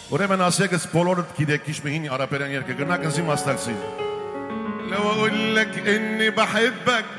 ուրեմն ասեք բոլորդ գիտեք ինչ մի հին արաբերեն երգը գնաք ինձ մասնակցին. لو اقول لك اني بحبك